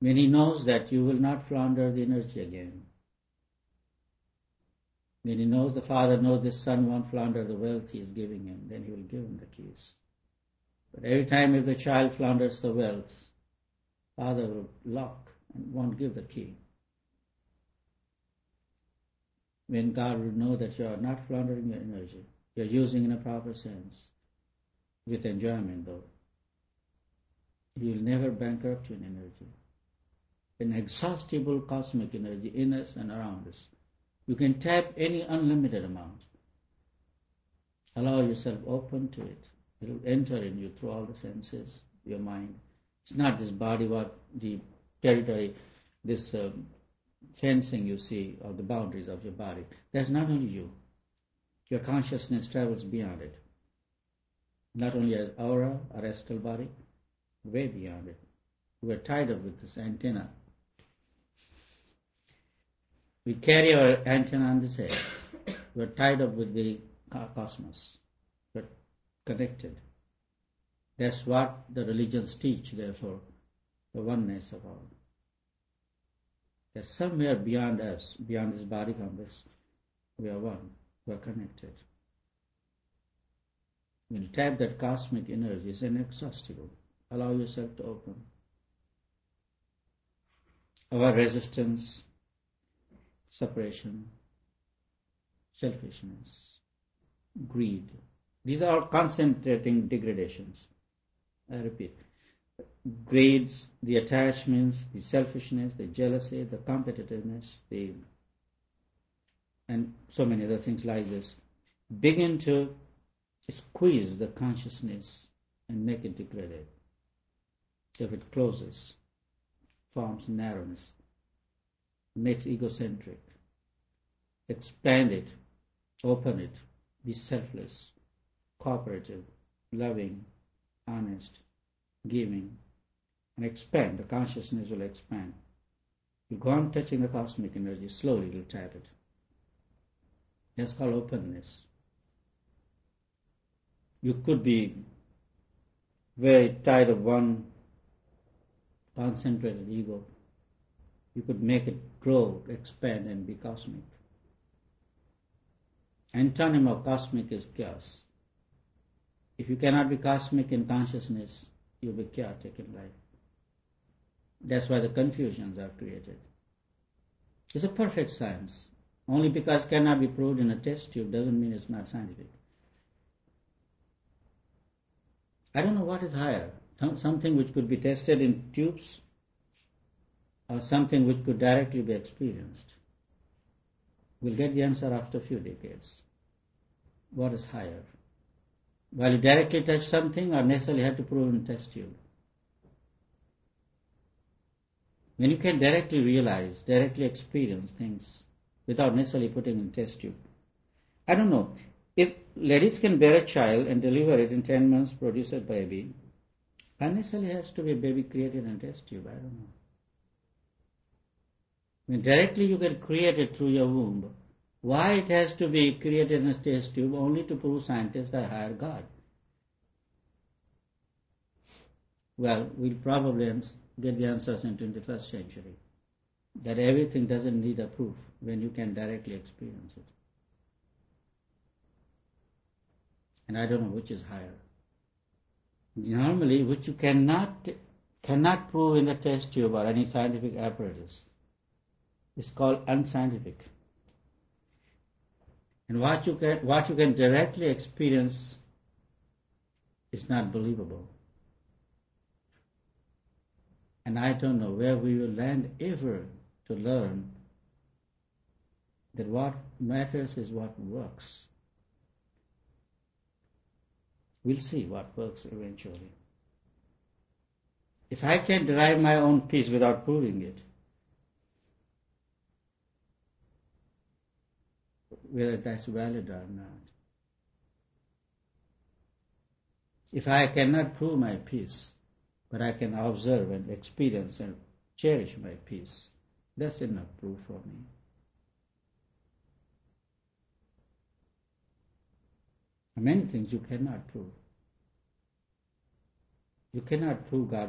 When he knows that you will not flounder the energy again. When he knows, the father knows the son won't flounder the wealth he is giving him, then he will give him the keys. But every time if the child flounders the wealth, father will lock and won't give the key. When God will know that you are not floundering your energy, you are using in a proper sense, with enjoyment though, He will never bankrupt you in energy. Inexhaustible cosmic energy in us and around us. You can tap any unlimited amount. Allow yourself open to it. It will enter in you through all the senses, your mind. It's not this body, what the territory, this fencing you see of the boundaries of your body. That's not only you. Your consciousness travels beyond it. Not only as aura or astral body, way beyond it. We are tied up with this antenna. We carry our antenna on this head. We are tied up with the cosmos. We are connected. That's what the religions teach, therefore, the oneness of all. That somewhere beyond us, beyond this body compass, we are one. We are connected. When you tap that cosmic energy, it's inexhaustible. Allow yourself to open. Our resistance, separation, selfishness, greed. These are all concentrating degradations. I repeat. Greed, the attachments, the selfishness, the jealousy, the competitiveness, and so many other things like this, begin to squeeze the consciousness and make it degraded. If it closes, forms narrowness, makes egocentric, expand it, open it, be selfless, cooperative, loving, honest, giving, and expand. The consciousness will expand. You go on touching the cosmic energy, slowly it will tap it. That's called openness. You could be very tied of one concentrated ego. You could make it grow, expand, and be cosmic. Antonym of cosmic is chaos. If you cannot be cosmic in consciousness, you'll be chaotic in life. That's why the confusions are created. It's a perfect science. Only because it cannot be proved in a test tube doesn't mean it's not scientific. I don't know what is higher. Something which could be tested in tubes or something which could directly be experienced. We'll get the answer after a few decades. What is higher? While you directly touch something or necessarily have to prove in a test tube? When you can directly realize, directly experience things without necessarily putting in a test tube. I don't know. If ladies can bear a child and deliver it in 10 months, produce a baby, not necessarily has to be a baby created in a test tube. I don't know. When directly you can create it through your womb, why it has to be created in a test tube only to prove scientists are higher God? Well, we'll probably get the answers in 21st century. That everything doesn't need a proof when you can directly experience it. And I don't know which is higher. Normally, which you cannot prove in a test tube or any scientific apparatus, is called unscientific. And what you can directly experience is not believable. And I don't know where we will land ever to learn that what matters is what works. We'll see what works eventually. If I can derive my own peace without proving it, whether that's valid or not. If I cannot prove my peace, but I can observe and experience and cherish my peace, that's enough proof for me. Many things you cannot prove. You cannot prove God